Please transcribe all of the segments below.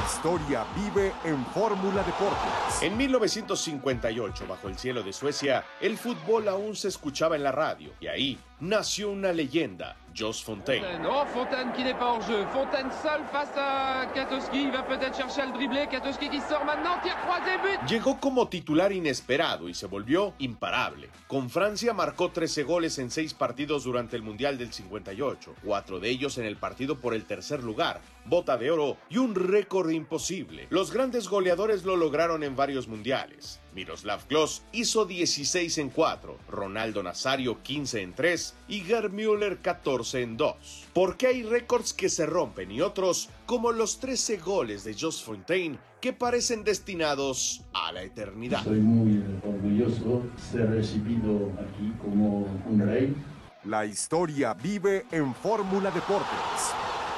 historia vive en Fórmula Deportes. En 1958, bajo el cielo de Suecia, el fútbol aún se escuchaba en la radio. Y ahí nació una leyenda, Jos Fontaine. Oh, Fontaine qui n'est pas hors jeu. Fontaine seul face à Katowski. Il va peut-être chercher al dribblé. Katowski qui sort maintenant. Tir croisé, but. Llegó como titular inesperado y se volvió imparable. Con Francia marcó 13 goles en 6 partidos durante el Mundial del 58. 4 de ellos en el partido por el tercer lugar, bota de oro y un récord imposible. Los grandes goleadores lo lograron en varios mundiales. Miroslav Klose hizo 16 en 4, Ronaldo Nazario 15 en 3 y Gerd Müller 14 en 2. Porque hay récords que se rompen y otros, como los 13 goles de Jos Fontaine, que parecen destinados a la eternidad. Soy muy orgulloso de ser recibido aquí como un rey. La historia vive en Fórmula Deportes.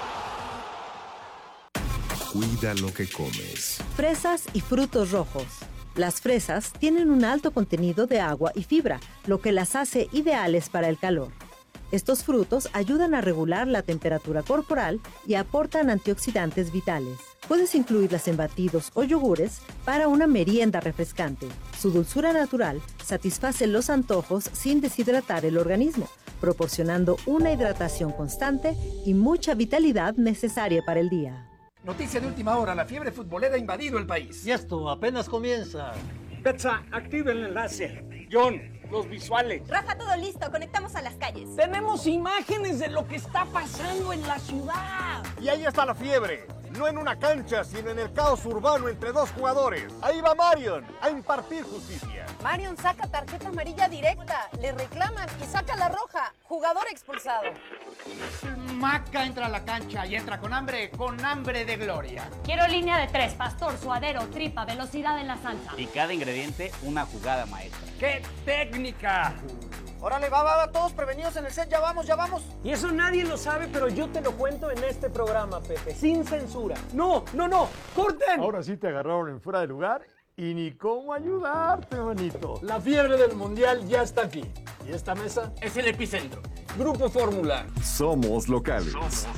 Cuida lo que comes. Fresas y frutos rojos. Las fresas tienen un alto contenido de agua y fibra, lo que las hace ideales para el calor. Estos frutos ayudan a regular la temperatura corporal y aportan antioxidantes vitales. Puedes incluirlas en batidos o yogures para una merienda refrescante. Su dulzura natural satisface los antojos sin deshidratar el organismo, proporcionando una hidratación constante y mucha vitalidad necesaria para el día. Noticia de última hora, la fiebre futbolera ha invadido el país. Y esto apenas comienza. Betsa, activa el enlace. John, los visuales. Rafa, todo listo, conectamos a las calles. Tenemos imágenes de lo que está pasando en la ciudad. Y ahí está la fiebre. No en una cancha, sino en el caos urbano entre dos jugadores. Ahí va Marion a impartir justicia. Marion saca tarjeta amarilla directa, le reclaman y saca la roja. Jugador expulsado. Maca entra a la cancha y entra con hambre de gloria. Quiero línea de 3, pastor, suadero, tripa, velocidad en la salsa. Y cada ingrediente una jugada maestra. ¡Qué técnica! Órale, va, todos prevenidos en el set, ya vamos. Y eso nadie lo sabe, pero yo te lo cuento en este programa, Pepe, sin censura. No, ¡corten! Ahora sí te agarraron en fuera de lugar y ni cómo ayudarte, manito. La fiebre del Mundial ya está aquí. Y esta mesa es el epicentro. Grupo Fórmula. Somos locales.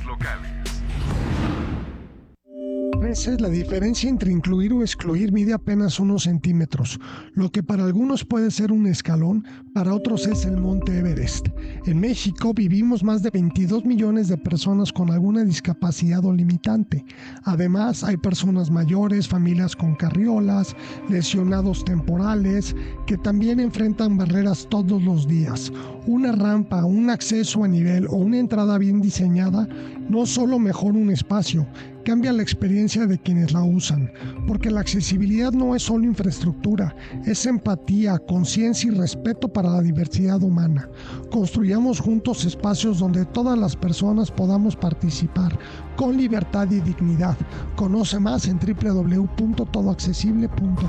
A veces la diferencia entre incluir o excluir mide apenas unos centímetros. Lo que para algunos puede ser un escalón, para otros es el Monte Everest. En México vivimos más de 22 millones de personas con alguna discapacidad o limitante. Además, hay personas mayores, familias con carriolas, lesionados temporales, que también enfrentan barreras todos los días. Una rampa, un acceso a nivel o una entrada bien diseñada no solo mejora un espacio, cambia la experiencia de quienes la usan, porque la accesibilidad no es solo infraestructura, es empatía, conciencia y respeto para la diversidad humana. Construyamos juntos espacios donde todas las personas podamos participar con libertad y dignidad. Conoce más en www.todoaccesible.com.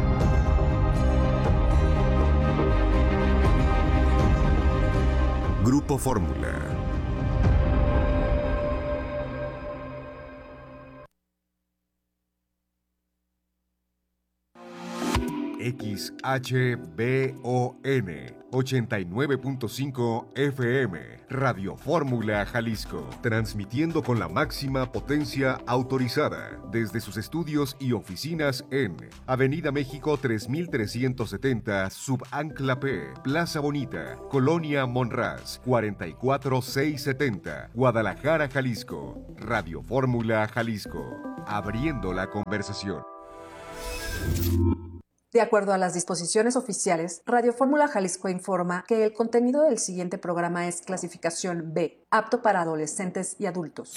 Grupo Fórmula. XHBON 89.5 FM, Radio Fórmula Jalisco, transmitiendo con la máxima potencia autorizada desde sus estudios y oficinas en Avenida México 3370, Subancla P, Plaza Bonita, Colonia Monraz, 44670, Guadalajara, Jalisco. Radio Fórmula Jalisco, abriendo la conversación. De acuerdo a las disposiciones oficiales, Radio Fórmula Jalisco informa que el contenido del siguiente programa es clasificación B, apto para adolescentes y adultos.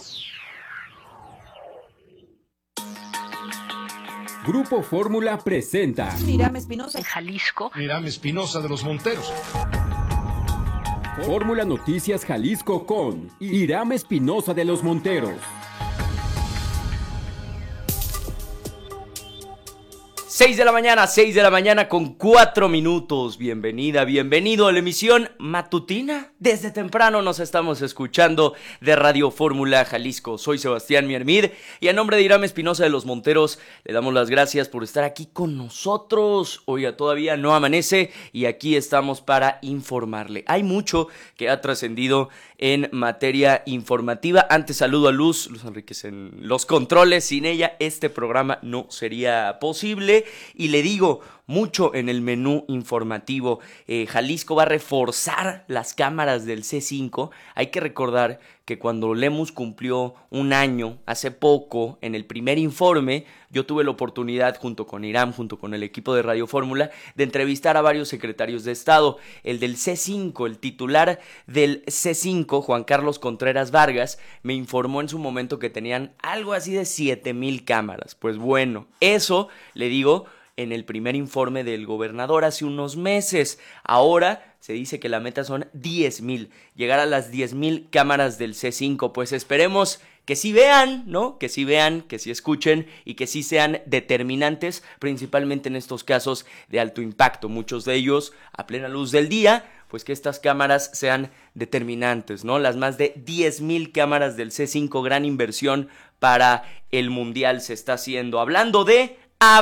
Grupo Fórmula presenta Irame Espinosa de Jalisco. Irame Espinosa de los Monteros. Fórmula Noticias Jalisco con Irame Espinosa de los Monteros. 6 de la mañana con 4 minutos. Bienvenida, bienvenido a la emisión matutina. Desde temprano nos estamos escuchando de Radio Fórmula Jalisco. Soy Sebastián Miermid y a nombre de Irán Espinosa de los Monteros le damos las gracias por estar aquí con nosotros. Oiga, todavía no amanece y aquí estamos para informarle. Hay mucho que ha trascendido en materia informativa. Antes saludo a Luz Enríquez en los controles. Sin ella este programa no sería posible. Y le digo, mucho en el menú informativo. Jalisco va a reforzar las cámaras del C5. Hay que recordar que cuando Lemus cumplió un año, hace poco, en el primer informe, yo tuve la oportunidad, junto con Irán, junto con el equipo de Radio Fórmula, de entrevistar a varios secretarios de Estado. El del C5, el titular del C5, Juan Carlos Contreras Vargas, me informó en su momento que tenían algo así de 7,000 cámaras. Pues bueno, eso, le digo, en el primer informe del gobernador hace unos meses. Ahora se dice que la meta son 10,000, llegar a las 10,000 cámaras del C5. Pues esperemos que sí vean, ¿no? Que sí vean, que sí escuchen y que sí sean determinantes, principalmente en estos casos de alto impacto. Muchos de ellos a plena luz del día, pues que estas cámaras sean determinantes, ¿no? Las más de 10,000 cámaras del C5, gran inversión para el Mundial se está haciendo. Hablando de,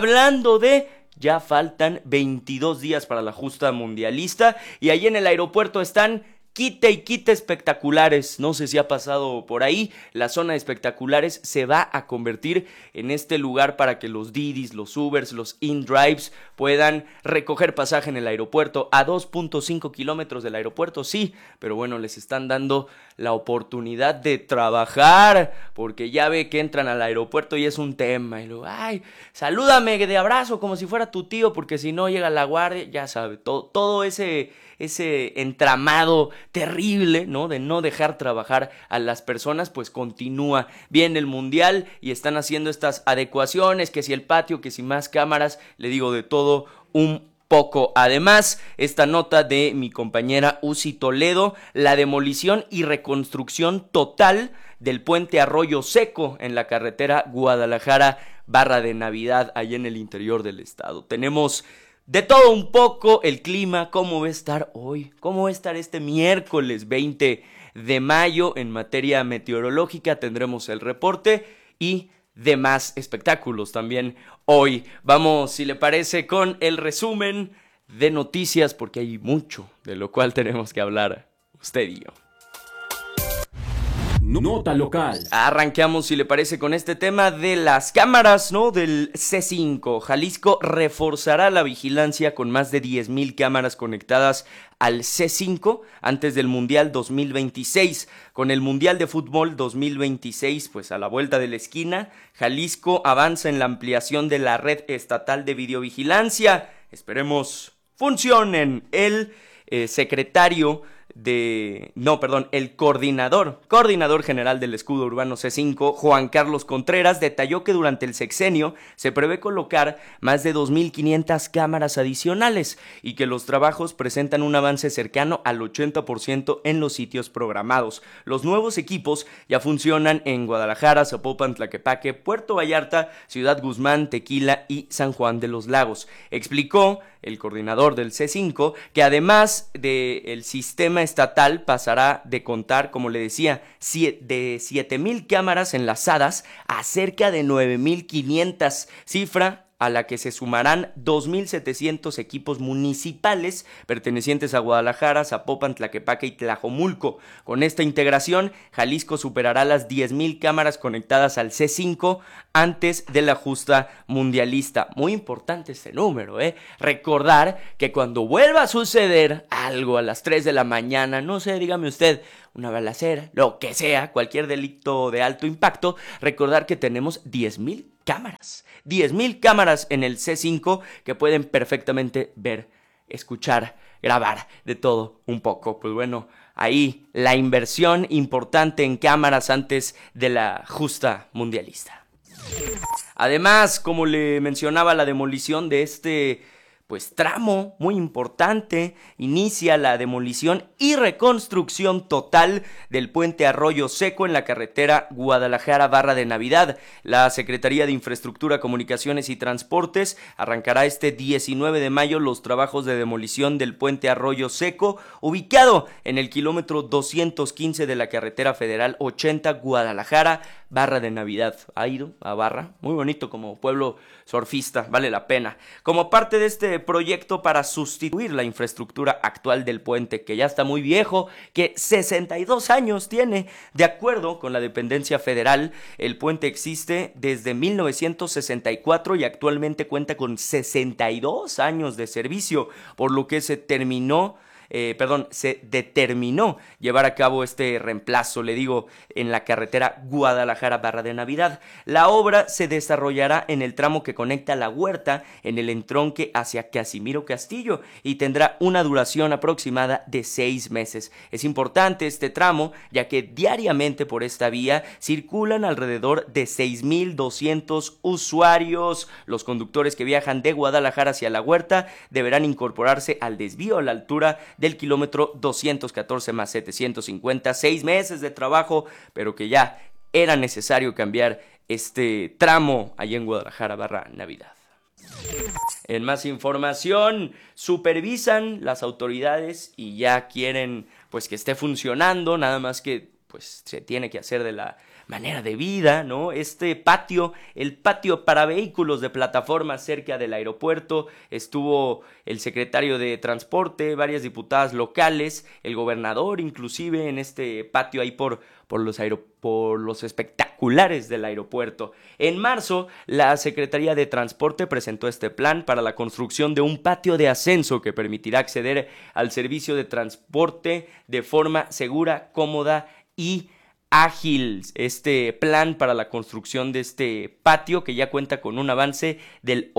ya faltan 22 días para la justa mundialista y ahí en el aeropuerto están quite y quite espectaculares. No sé si ha pasado por ahí. La zona de espectaculares se va a convertir en este lugar para que los Didis, los Ubers, los InDrives puedan recoger pasaje en el aeropuerto. A 2.5 kilómetros del aeropuerto, sí, pero bueno, les están dando la oportunidad de trabajar, porque ya ve que entran al aeropuerto y es un tema. Y luego, ay, salúdame de abrazo como si fuera tu tío, porque si no llega la guardia, ya sabe, todo ese entramado terrible, ¿no? De no dejar trabajar a las personas, pues continúa. Viene el Mundial y están haciendo estas adecuaciones, que si el patio, que si más cámaras, le digo de todo un poco. Además, esta nota de mi compañera Uzi Toledo, la demolición y reconstrucción total del puente Arroyo Seco en la carretera Guadalajara-Barra de Navidad, allá en el interior del estado. Tenemos de todo un poco, el clima, cómo va a estar hoy, cómo va a estar este miércoles 20 de mayo en materia meteorológica. Tendremos el reporte y demás espectáculos también hoy. Vamos, si le parece, con el resumen de noticias, porque hay mucho de lo cual tenemos que hablar usted y yo. Nota local. Arranqueamos, si le parece, con este tema de las cámaras, ¿no? Del C5. Jalisco reforzará la vigilancia con más de 10,000 cámaras conectadas al C5 antes del Mundial 2026. Con el Mundial de Fútbol 2026, pues a la vuelta de la esquina, Jalisco avanza en la ampliación de la red estatal de videovigilancia. Esperemos funcionen. El coordinador general del escudo urbano C5, Juan Carlos Contreras, detalló que durante el sexenio se prevé colocar más de 2,500 cámaras adicionales y que los trabajos presentan un avance cercano al 80% en los sitios programados. Los nuevos equipos ya funcionan en Guadalajara, Zapopan, Tlaquepaque, Puerto Vallarta, Ciudad Guzmán, Tequila y San Juan de los Lagos. Explicó el coordinador del C5 que además del sistema estatal pasará de contar, como le decía, de 7,000 cámaras enlazadas a cerca de 9,500, cifra a la que se sumarán 2,700 equipos municipales pertenecientes a Guadalajara, Zapopan, Tlaquepaque y Tlajomulco. Con esta integración, Jalisco superará las 10,000 cámaras conectadas al C5 antes de la justa mundialista. Muy importante este número, Recordar que cuando vuelva a suceder algo a las 3 de la mañana, no sé, dígame usted, una balacera, lo que sea, cualquier delito de alto impacto, recordar que tenemos 10,000 cámaras. 10,000 cámaras en el C5 que pueden perfectamente ver, escuchar, grabar, de todo un poco. Pues bueno, ahí la inversión importante en cámaras antes de la justa mundialista. Además, como le mencionaba, la demolición de este pues tramo muy importante. Inicia la demolición y reconstrucción total del puente Arroyo Seco en la carretera Guadalajara-Barra de Navidad. La Secretaría de Infraestructura, Comunicaciones y Transportes arrancará este 19 de mayo los trabajos de demolición del puente Arroyo Seco, ubicado en el kilómetro 215 de la carretera federal 80 Guadalajara-Barra de Navidad. ¿Ha ido a Barra? Muy bonito como pueblo surfista, vale la pena. Como parte de este proyecto para sustituir la infraestructura actual del puente, que ya está muy viejo, que 62 años tiene. De acuerdo con la dependencia federal, el puente existe desde 1964 y actualmente cuenta con 62 años de servicio, por lo que se determinó llevar a cabo este reemplazo, en la carretera Guadalajara-Barra de Navidad. La obra se desarrollará en el tramo que conecta La Huerta en el entronque hacia Casimiro Castillo y tendrá una duración aproximada de 6 meses. Es importante este tramo, ya que diariamente por esta vía circulan alrededor de 6,200 usuarios. Los conductores que viajan de Guadalajara hacia La Huerta deberán incorporarse al desvío a la altura del kilómetro 214 más 750, 6 meses de trabajo, pero que ya era necesario cambiar este tramo allá en Guadalajara Navidad. En más información, supervisan las autoridades y ya quieren pues que esté funcionando, nada más que pues se tiene que hacer de la manera debida, ¿no? Este patio, el patio para vehículos de plataforma cerca del aeropuerto, estuvo el secretario de Transporte, varias diputadas locales, el gobernador inclusive en este patio ahí por los espectaculares del aeropuerto. En marzo, la Secretaría de Transporte presentó este plan para la construcción de un patio de ascenso que permitirá acceder al servicio de transporte de forma segura, cómoda y ágil. Este plan para la construcción de este patio, que ya cuenta con un avance del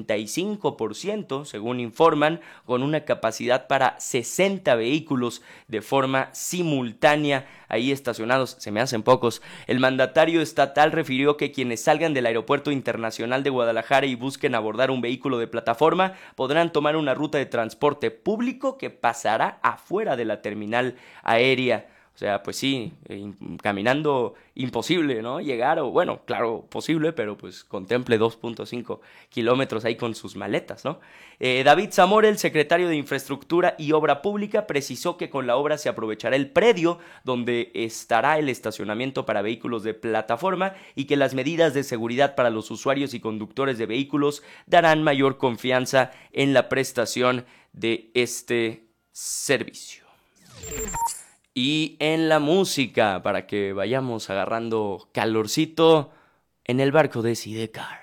85%, según informan, con una capacidad para 60 vehículos de forma simultánea ahí estacionados. Se me hacen pocos. El mandatario estatal refirió que quienes salgan del Aeropuerto Internacional de Guadalajara y busquen abordar un vehículo de plataforma podrán tomar una ruta de transporte público que pasará afuera de la terminal aérea. O sea, pues sí, caminando imposible, ¿no? Llegar, o bueno, claro, posible, pero pues contemple 2.5 kilómetros ahí con sus maletas, ¿no? David Zamora, el secretario de Infraestructura y Obra Pública, precisó que con la obra se aprovechará el predio donde estará el estacionamiento para vehículos de plataforma y que las medidas de seguridad para los usuarios y conductores de vehículos darán mayor confianza en la prestación de este servicio. Y en la música, para que vayamos agarrando calorcito en el barco de Sidecar.